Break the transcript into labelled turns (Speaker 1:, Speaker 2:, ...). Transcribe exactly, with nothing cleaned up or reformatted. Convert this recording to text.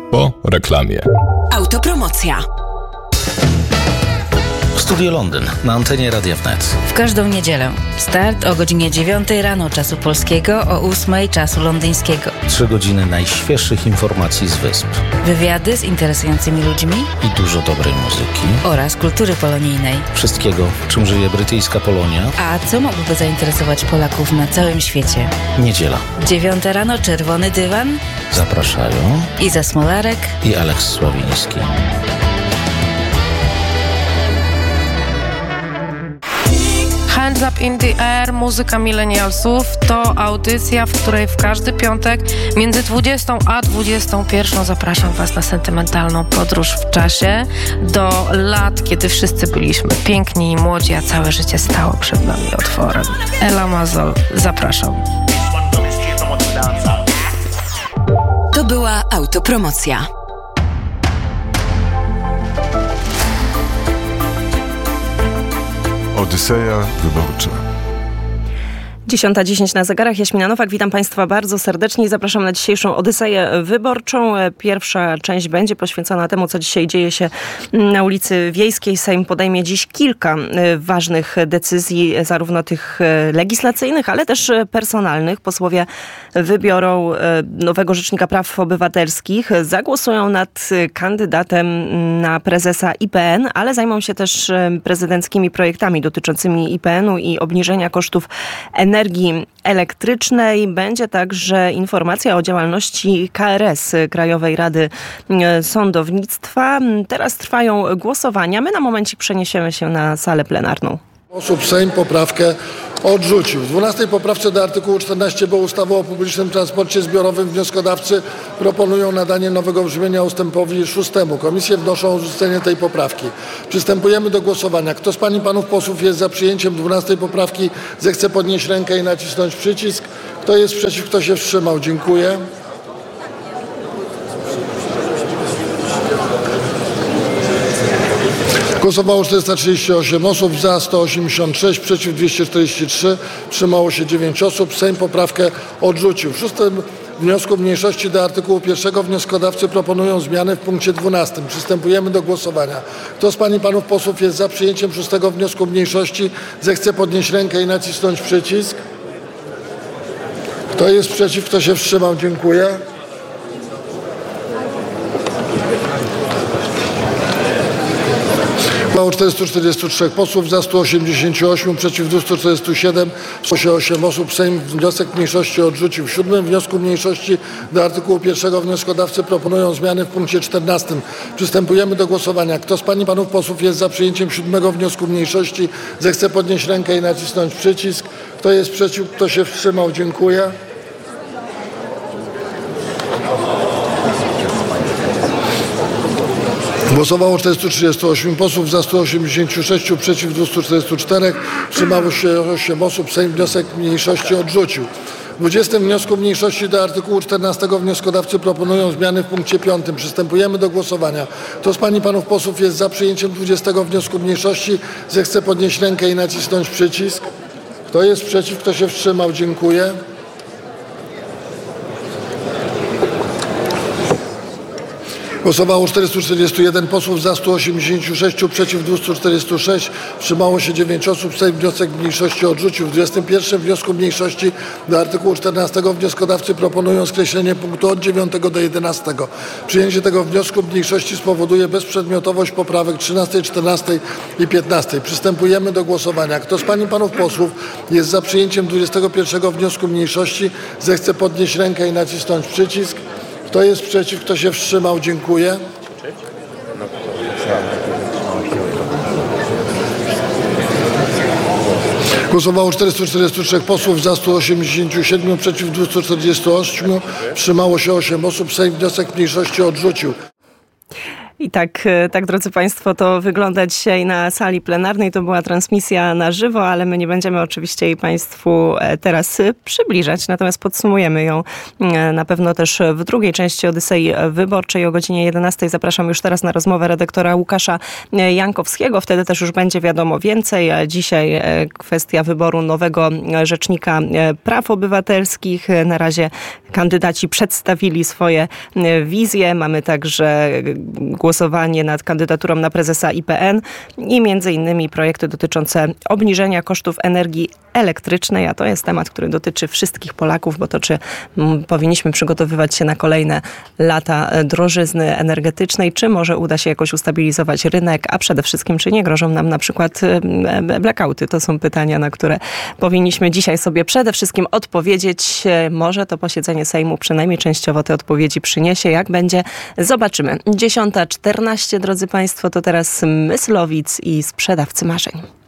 Speaker 1: Po reklamie.
Speaker 2: Autopromocja.
Speaker 3: Studio Londyn na antenie Radia Wnet.
Speaker 4: W każdą niedzielę. Start o godzinie dziewiątej rano czasu polskiego, o ósmej czasu londyńskiego.
Speaker 3: Trzy godziny najświeższych informacji z wysp.
Speaker 4: Wywiady z interesującymi ludźmi
Speaker 3: i dużo dobrej muzyki.
Speaker 4: Oraz kultury polonijnej.
Speaker 3: Wszystkiego, czym żyje brytyjska Polonia.
Speaker 4: A co mogłoby zainteresować Polaków na całym świecie?
Speaker 3: Niedziela.
Speaker 4: Dziewiąta rano, czerwony dywan.
Speaker 3: Zapraszają
Speaker 4: Iza Smolarek
Speaker 3: i Aleks Sławiński.
Speaker 5: Hands Up in the Air, muzyka milenialsów to audycja, w której w każdy piątek między dwudziestą a dwudziestą pierwszą zapraszam Was na sentymentalną podróż w czasie do lat, kiedy wszyscy byliśmy piękni i młodzi, a całe życie stało przed nami otworem. Ela Mazol, zapraszam.
Speaker 2: To była autopromocja.
Speaker 6: Odyseja wyborcza.
Speaker 7: dziesiąta dziesięć na zegarach. Jaśmina Nowak, witam Państwa bardzo serdecznie i zapraszam na dzisiejszą Odyseję wyborczą. Pierwsza część będzie poświęcona temu, co dzisiaj dzieje się na ulicy Wiejskiej. Sejm podejmie dziś kilka ważnych decyzji, zarówno tych legislacyjnych, ale też personalnych. Posłowie wybiorą nowego Rzecznika Praw Obywatelskich, zagłosują nad kandydatem na prezesa I P N, ale zajmą się też prezydenckimi projektami dotyczącymi I P N-u i obniżenia kosztów energii energii elektrycznej. Będzie także informacja o działalności K R S, Krajowej Rady Sądownictwa. Teraz trwają głosowania. My na momencik przeniesiemy się na salę plenarną.
Speaker 8: Osób Sejm poprawkę odrzucił. W dwunastej poprawce do artykułu czternaście b ustawy o publicznym transporcie zbiorowym wnioskodawcy proponują nadanie nowego brzmienia ustępowi szóstemu. Komisje wnoszą o odrzucenie tej poprawki. Przystępujemy do głosowania. Kto z pań i panów posłów jest za przyjęciem dwunastej poprawki, zechce podnieść rękę i nacisnąć przycisk. Kto jest przeciw, kto się wstrzymał? Dziękuję. Głosowało czterysta trzydzieści osiem osób, za sto osiemdziesiąt sześć, przeciw dwieście czterdzieści trzy, wstrzymało się dziewięć osób. Sejm poprawkę odrzucił. W szóstym wniosku mniejszości do artykułu pierwszego wnioskodawcy proponują zmiany w punkcie dwunastym. Przystępujemy do głosowania. Kto z pań i panów posłów jest za przyjęciem szóstego wniosku mniejszości, zechce podnieść rękę i nacisnąć przycisk. Kto jest przeciw, kto się wstrzymał? Dziękuję. Głosowało czterysta czterdzieści trzy posłów, za sto osiemdziesiąt osiem, przeciw dwieście czterdzieści siedem, wstrzymało się osiem osób. Sejm wniosek mniejszości odrzucił. W siódmym wniosku mniejszości do artykułu pierwszego wnioskodawcy proponują zmiany w punkcie czternastym. Przystępujemy do głosowania. Kto z pań i panów posłów jest za przyjęciem siódmego wniosku mniejszości, zechce podnieść rękę i nacisnąć przycisk. Kto jest przeciw, kto się wstrzymał? Dziękuję. Głosowało czterysta trzydzieści osiem posłów, za sto osiemdziesiąt sześć, przeciw dwieście czterdzieści cztery, wstrzymało się osiem osób. Sejm wniosek mniejszości odrzucił. W dwudziestym wniosku mniejszości do artykułu czternastego wnioskodawcy proponują zmiany w punkcie piątym. Przystępujemy do głosowania. Kto z pań i panów posłów jest za przyjęciem dwudziestego wniosku mniejszości, zechce podnieść rękę i nacisnąć przycisk. Kto jest przeciw, kto się wstrzymał? Dziękuję. Głosowało czterysta czterdzieści jeden posłów, za sto osiemdziesiąt sześć, przeciw dwieście czterdzieści sześć, wstrzymało się dziewięć osób. Sejm wniosek mniejszości odrzucił. W dwudziestym pierwszym wniosku mniejszości do artykułu czternastego wnioskodawcy proponują skreślenie punktu od dziewiątego do jedenastego. Przyjęcie tego wniosku mniejszości spowoduje bezprzedmiotowość poprawek trzynastej, czternastej i piętnastej. Przystępujemy do głosowania. Kto z pań i panów posłów jest za przyjęciem dwudziestego pierwszego wniosku mniejszości, zechce podnieść rękę i nacisnąć przycisk. Kto jest przeciw, kto się wstrzymał? Dziękuję. Głosowało czterysta czterdzieści trzy posłów, za sto osiemdziesiąt siedem, przeciw dwieście czterdzieści osiem, wstrzymało się osiem osób. Sejm wniosek mniejszości odrzucił.
Speaker 7: I tak, tak, drodzy Państwo, to wygląda dzisiaj na sali plenarnej. To była transmisja na żywo, ale my nie będziemy oczywiście jej Państwu teraz przybliżać, natomiast podsumujemy ją na pewno też w drugiej części Odysei Wyborczej o godzinie jedenastej. Zapraszam już teraz na rozmowę redaktora Łukasza Jankowskiego. Wtedy też już będzie wiadomo więcej. Dzisiaj kwestia wyboru nowego rzecznika praw obywatelskich. Na razie kandydaci przedstawili swoje wizje. Mamy także głosowanie nad kandydaturą na prezesa I P N i między innymi projekty dotyczące obniżenia kosztów energii elektrycznej, a to jest temat, który dotyczy wszystkich Polaków, bo to czy m, powinniśmy przygotowywać się na kolejne lata drożyzny energetycznej, czy może uda się jakoś ustabilizować rynek, a przede wszystkim czy nie grożą nam na przykład e, blackouty. To są pytania, na które powinniśmy dzisiaj sobie przede wszystkim odpowiedzieć. Może to posiedzenie Sejmu przynajmniej częściowo te odpowiedzi przyniesie. Jak będzie? Zobaczymy. dziesiąta czternaście, drodzy Państwo, to teraz Myslowic i Sprzedawcy Marzeń.